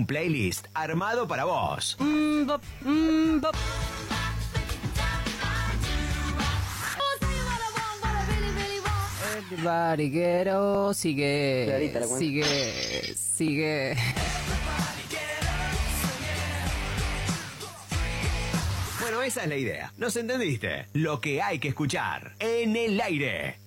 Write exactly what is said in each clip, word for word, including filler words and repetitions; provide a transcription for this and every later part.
Un playlist armado para vos. Mm, bop, mm, bop. Everybody get oh, sigue, sigue, sigue. Bueno, esa es la idea. ¿Nos entendiste? Lo que hay que escuchar en el aire.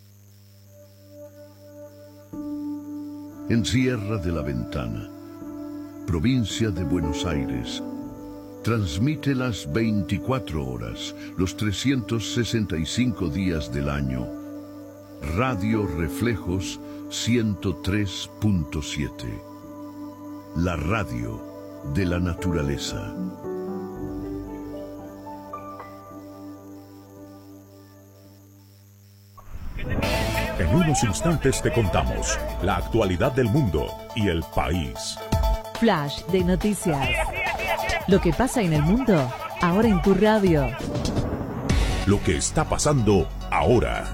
En Sierra de la Ventana, provincia de Buenos Aires, transmite las veinticuatro horas, los trescientos sesenta y cinco días del año, Radio Reflejos ciento tres punto siete. La radio de la naturaleza. En unos instantes te contamos la actualidad del mundo y el país. Flash de noticias. Lo que pasa en el mundo, ahora en tu radio. Lo que está pasando ahora.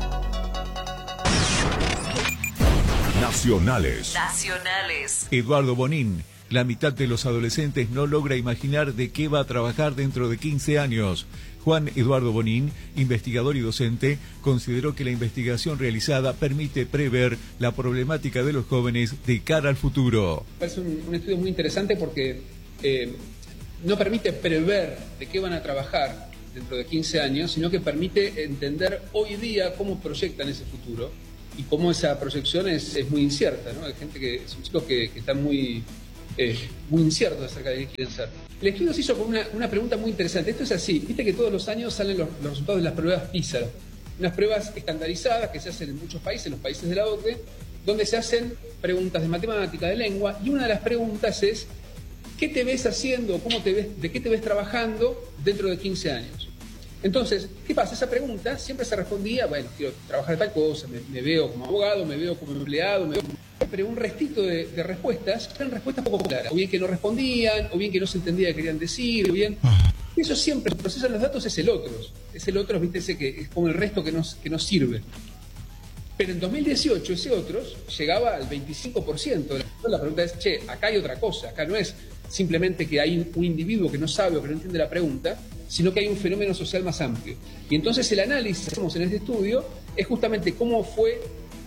Nacionales. Nacionales. Eduardo Bonín. La mitad de los adolescentes no logra imaginar de qué va a trabajar dentro de quince años. Juan Eduardo Bonín, investigador y docente, consideró que la investigación realizada permite prever la problemática de los jóvenes de cara al futuro. Es un, un estudio muy interesante porque eh, no permite prever de qué van a trabajar dentro de quince años, sino que permite entender hoy día cómo proyectan ese futuro y cómo esa proyección es, es muy incierta, ¿no? Hay gente que son chicos que, que están muy... Eh, muy inciertos acerca de qué quieren ser. El estudio se hizo con una, una pregunta muy interesante. Esto es así, viste que todos los años salen los, los resultados de las pruebas PISA, unas pruebas estandarizadas que se hacen en muchos países, en los países de la O C D E, donde se hacen preguntas de matemática, de lengua, y una de las preguntas es ¿qué te ves haciendo, cómo te ves, de qué te ves trabajando dentro de quince años? Entonces, ¿qué pasa? Esa pregunta siempre se respondía, bueno, quiero trabajar tal cosa, me, me veo como abogado, me veo como empleado, me veo como... Pero un restito de, de respuestas eran respuestas poco claras, o bien que no respondían, o bien que no se entendía qué querían decir, o bien... Eso siempre, el proceso de los datos es el otro, es el otro, viste, ese que es como el resto que nos, que nos sirve. Pero en dos mil dieciocho ese otros llegaba al veinticinco por ciento. La pregunta es, che, acá hay otra cosa, acá no es simplemente que hay un individuo que no sabe o que no entiende la pregunta, sino que hay un fenómeno social más amplio. Y entonces el análisis que hacemos en este estudio es justamente cómo fue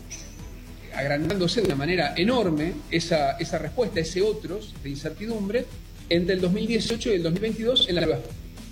agrandándose de una manera enorme esa, esa respuesta, ese otros de incertidumbre, entre el dos mil dieciocho y el dos mil veintidós en la prueba.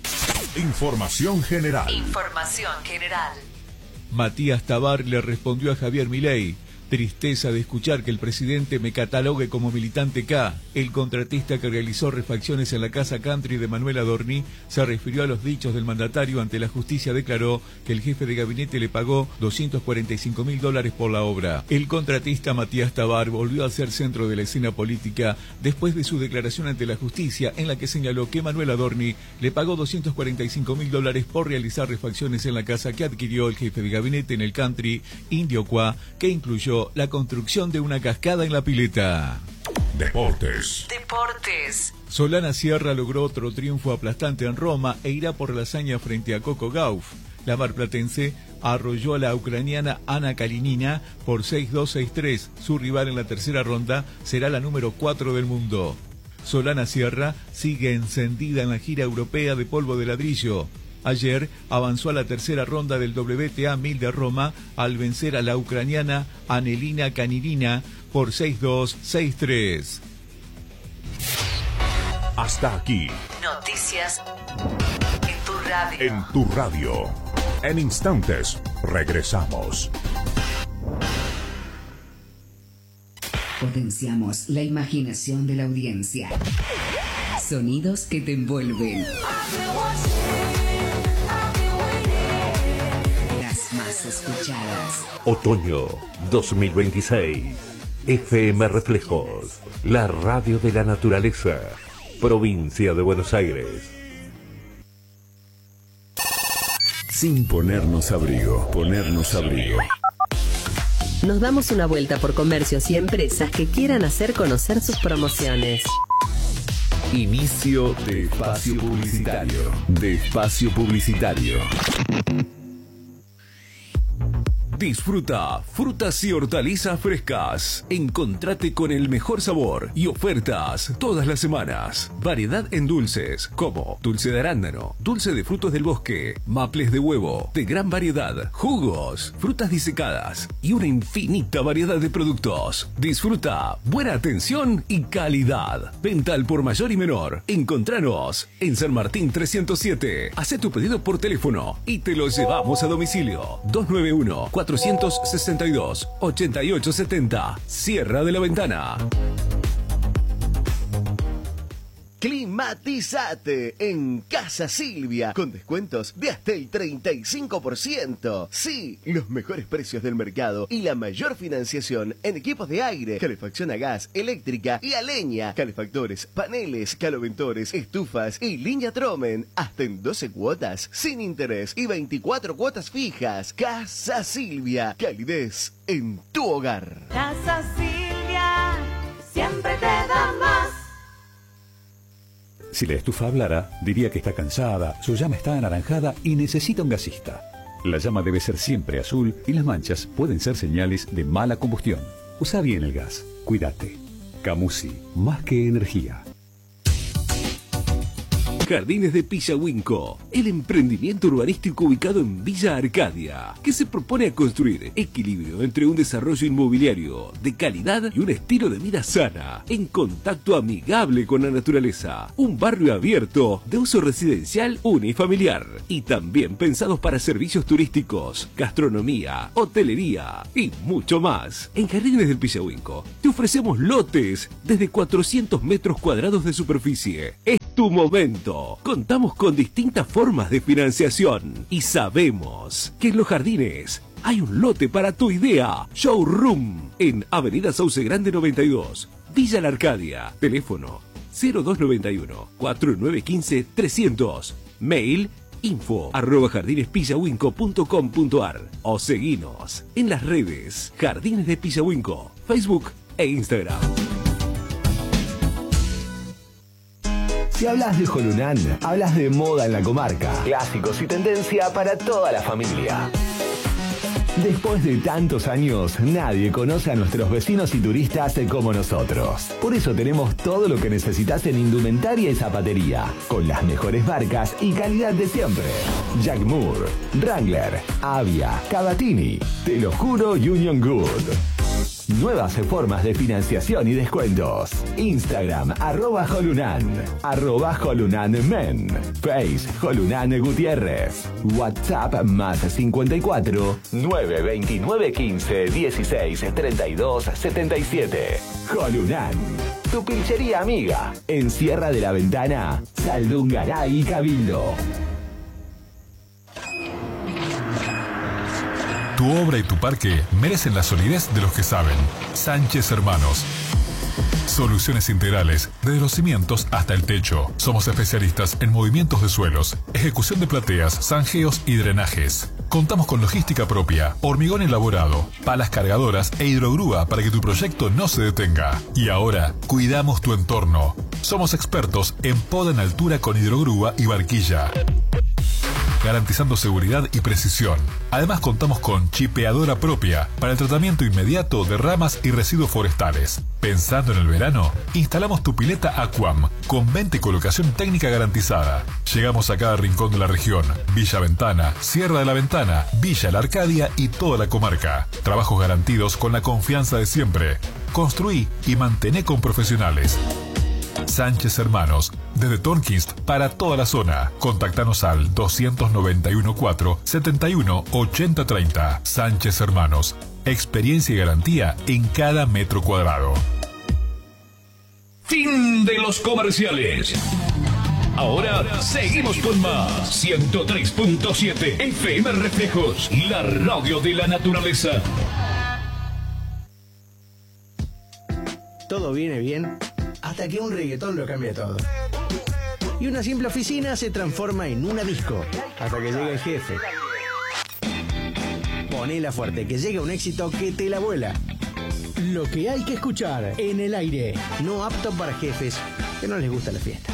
Información general. Información general. Matías Tabar le respondió a Javier Milei: tristeza de escuchar que el presidente me catalogue como militante K. El contratista que realizó refacciones en la casa country de Manuel Adorni se refirió a los dichos del mandatario. Ante la justicia declaró que el jefe de gabinete le pagó doscientos cuarenta y cinco mil dólares por la obra. El contratista Matías Tabar volvió a ser centro de la escena política después de su declaración ante la justicia, en la que señaló que Manuel Adorni le pagó doscientos cuarenta y cinco mil dólares por realizar refacciones en la casa que adquirió el jefe de gabinete en el country Indio Qua, que incluyó la construcción de una cascada en la pileta. Deportes. Deportes. Solana Sierra logró otro triunfo aplastante en Roma e irá por la hazaña frente a Coco Gauff. La marplatense arrolló a la ucraniana Ana Kalinina por seis dos seis tres. Su rival en la tercera ronda será la número cuatro del mundo. Solana Sierra sigue encendida en la gira europea de polvo de ladrillo. Ayer avanzó a la tercera ronda del W T A mil de Roma al vencer a la ucraniana Anelina Kalinina por seis dos seis tres. Hasta aquí. Noticias en tu radio. En tu radio. En instantes regresamos. Potenciamos la imaginación de la audiencia. Sonidos que te envuelven. Más escuchadas. Otoño dos mil veintiséis. F M Reflejos, la radio de la naturaleza, provincia de Buenos Aires. Sin ponernos abrigo, ponernos abrigo. Nos damos una vuelta por comercios y empresas que quieran hacer conocer sus promociones. Inicio de espacio publicitario. De espacio publicitario. Disfruta frutas y hortalizas frescas. Encontrate con el mejor sabor y ofertas todas las semanas. Variedad en dulces como dulce de arándano, dulce de frutos del bosque, maples de huevo, de gran variedad, jugos, frutas disecadas y una infinita variedad de productos. Disfruta buena atención y calidad. Venta al por mayor y menor. Encontranos en San Martín trescientos siete. Hacé tu pedido por teléfono y te lo llevamos a domicilio. dos nueve uno, cuatro seis dos, ocho ocho siete cero. Sierra de la Ventana. Climatizate en Casa Silvia con descuentos de hasta el treinta y cinco por ciento. Sí, los mejores precios del mercado y la mayor financiación en equipos de aire, calefacción a gas, eléctrica y a leña, calefactores, paneles, caloventores, estufas y línea Tromen hasta en doce cuotas sin interés y veinticuatro cuotas fijas. Casa Silvia, calidez en tu hogar. Casa Silvia, siempre te da más. Si la estufa hablara, diría que está cansada, su llama está anaranjada y necesita un gasista. La llama debe ser siempre azul y las manchas pueden ser señales de mala combustión. Usa bien el gas. Cuídate. Camusi, más que energía. Jardines de Pillahuinco, el emprendimiento urbanístico ubicado en Villa Arcadia, que se propone a construir equilibrio entre un desarrollo inmobiliario de calidad y un estilo de vida sana, en contacto amigable con la naturaleza. Un barrio abierto de uso residencial unifamiliar y también pensados para servicios turísticos, gastronomía, hotelería y mucho más. En Jardines del Pillahuinco te ofrecemos lotes desde cuatrocientos metros cuadrados de superficie. Es tu momento. Contamos con distintas formas de financiación y sabemos que en Los Jardines hay un lote para tu idea. Showroom en Avenida Sauce Grande noventa y dos, Villa La Arcadia. Teléfono cero dos nueve uno, cuatro nueve uno cinco, trescientos. Mail info arroba jardinespillahuinco punto com punto ar o seguinos en las redes Jardines de Pillahuinco, Facebook e Instagram. Si hablas de Jolunán, hablas de moda en la comarca, clásicos y tendencia para toda la familia. Después de tantos años, nadie conoce a nuestros vecinos y turistas como nosotros. Por eso tenemos todo lo que necesitas en indumentaria y zapatería, con las mejores marcas y calidad de siempre. Jack Moore, Wrangler, Avia, Cavatini, Te lo juro, Union Good. Nuevas formas de financiación y descuentos. Instagram, arroba Jolunan, arroba Jolunan Men, Face, Jolunan Gutiérrez, WhatsApp más cincuenta y cuatro, nueve veintinueve quince dieciséis treinta y dos setenta y siete. Jolunan, tu pilchería amiga, en Sierra de la Ventana, Saldungaray y Cabildo. Tu obra y tu parque merecen la solidez de los que saben. Sánchez Hermanos. Soluciones integrales, desde los cimientos hasta el techo. Somos especialistas en movimientos de suelos, ejecución de plateas, zanjeos y drenajes. Contamos con logística propia, hormigón elaborado, palas cargadoras e hidrogrúa para que tu proyecto no se detenga. Y ahora, cuidamos tu entorno. Somos expertos en poda en altura con hidrogrúa y barquilla, garantizando seguridad y precisión. Además contamos con chipeadora propia para el tratamiento inmediato de ramas y residuos forestales. Pensando en el verano, instalamos tu pileta Aquam con venta y colocación técnica garantizada. Llegamos a cada rincón de la región: Villa Ventana, Sierra de la Ventana, Villa La Arcadia y toda la comarca. Trabajos garantidos con la confianza de siempre. Construí y mantené con profesionales. Sánchez Hermanos, desde Tornquist para toda la zona. Contactanos al dos nueve uno cuatro, siete uno ocho cero tres cero. Sánchez Hermanos, experiencia y garantía en cada metro cuadrado. Fin de los comerciales. Ahora seguimos con más. ciento tres punto siete F M Reflejos, la radio de la naturaleza. Todo viene bien hasta que un reggaetón lo cambia todo. Y una simple oficina se transforma en una disco hasta que llega el jefe. Ponela fuerte, que llega un éxito que te la vuela. Lo que hay que escuchar en el aire, no apto para jefes que no les gusta la fiesta.